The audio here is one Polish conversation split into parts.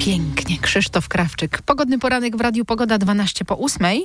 Pięknie. Krzysztof Krawczyk. Pogodny poranek w Radiu Pogoda 8:12.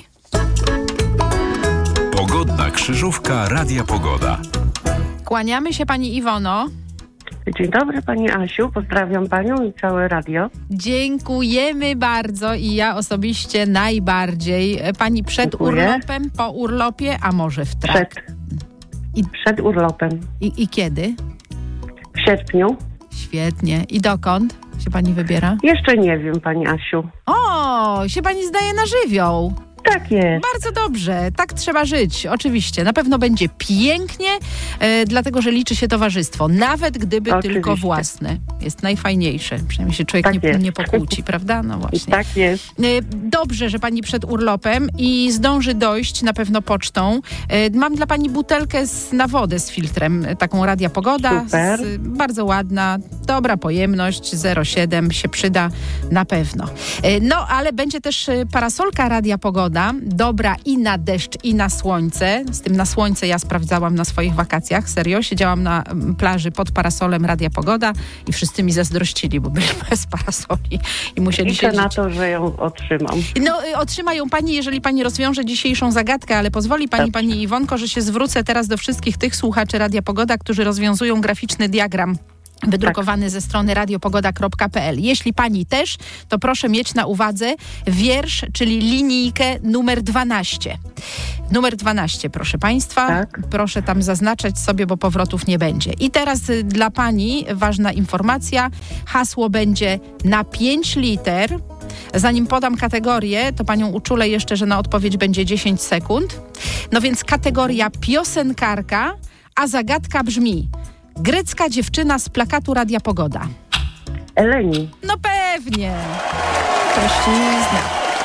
Pogodna krzyżówka Radia Pogoda. Kłaniamy się pani Iwono. Dzień dobry pani Asiu, pozdrawiam panią i całe radio. Dziękujemy bardzo i ja osobiście najbardziej. Pani przed urlopem, po urlopie, a może w trakcie? Przed urlopem. I kiedy? W sierpniu. Świetnie. I dokąd się pani wybiera? Jeszcze nie wiem pani Asiu. O, się pani zdaje na żywioł. Tak jest. Bardzo dobrze, tak trzeba żyć, oczywiście. Na pewno będzie pięknie, dlatego że liczy się towarzystwo, nawet gdyby oczywiście. Tylko własne. Jest najfajniejsze, przynajmniej się człowiek Tak nie pokłóci, prawda? No właśnie. Tak jest. Dobrze, że pani przed urlopem i zdąży dojść na pewno pocztą. Mam dla pani butelkę na wodę z filtrem, taką Radia Pogoda. Super. Bardzo ładna, dobra pojemność, 0,7 się przyda na pewno. No, ale będzie też parasolka Radia Pogoda, dobra i na deszcz, i na słońce. Z tym na słońce ja sprawdzałam na swoich wakacjach, serio. Siedziałam na plaży pod parasolem Radia Pogoda i wszyscy mi zazdrościli, bo byli bez parasoli i musieli Liczę siedzieć. na to, że ją otrzymam. No, otrzyma ją pani, jeżeli pani rozwiąże dzisiejszą zagadkę, ale pozwoli pani, pani Iwonko, że się zwrócę teraz do wszystkich tych słuchaczy Radia Pogoda, którzy rozwiązują graficzny diagram wydrukowany ze strony radiopogoda.pl. Jeśli pani też, to proszę mieć na uwadze wiersz, czyli linijkę numer 12. Numer 12, proszę państwa. Tak. Proszę tam zaznaczać sobie, bo powrotów nie będzie. I teraz dla pani ważna informacja. Hasło będzie na 5 liter. Zanim podam kategorię, to panią uczulę jeszcze, że na odpowiedź będzie 10 sekund. No więc kategoria piosenkarka, a zagadka brzmi: grecka dziewczyna z plakatu Radia Pogoda. Eleni. No pewnie. Prościzna.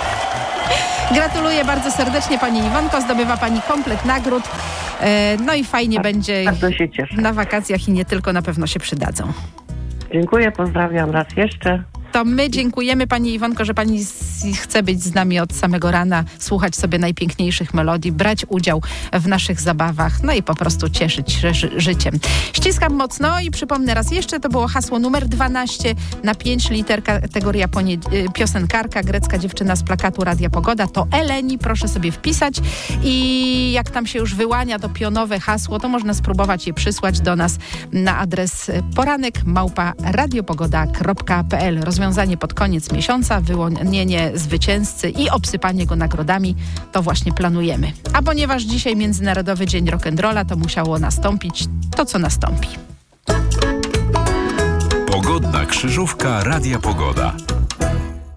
Gratuluję bardzo serdecznie pani Iwonko. Zdobywa pani komplet nagród. No i fajnie będzie Bardzo się cieszę. na wakacjach i nie tylko, na pewno się przydadzą. Dziękuję, pozdrawiam raz jeszcze. To my dziękujemy pani Iwonko, że pani chce być z nami od samego rana, słuchać sobie najpiękniejszych melodii, brać udział w naszych zabawach, no i po prostu cieszyć się życiem. Ściskam mocno i przypomnę raz jeszcze, to było hasło numer 12 na 5 liter, kategoria piosenkarka, grecka dziewczyna z plakatu Radia Pogoda. To Eleni, proszę sobie wpisać i jak tam się już wyłania to pionowe hasło, to można spróbować je przysłać do nas na adres poranek@radiopogoda.pl. Rozwiązanie pod koniec miesiąca, wyłonienie zwycięzcy i obsypanie go nagrodami, to właśnie planujemy. A ponieważ dzisiaj Międzynarodowy Dzień Rock'n'Rolla, to musiało nastąpić to, co nastąpi. Pogodna krzyżówka Radia Pogoda.